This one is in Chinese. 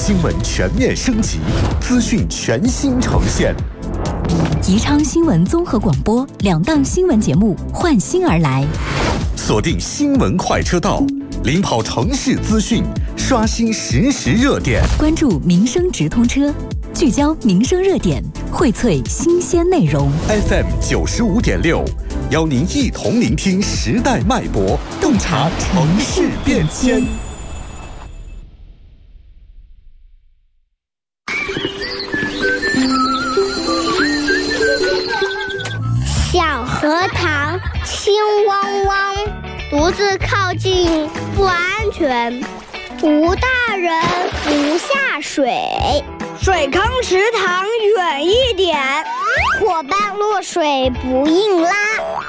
新闻全面升级，资讯全新呈现。 宜昌新闻综合广播2档新闻节目换新而来， 锁定新闻快车道，领跑城市资讯，刷新实时热点， 关注民生直通车，聚焦民生热点，荟萃新鲜内容。 FM 95.6，邀您一同聆听时代脉搏，洞察城市变迁。 小荷塘青汪汪，独自靠近不安全。无大人不下水， 水坑池塘远一点。 伙伴落水不硬拉，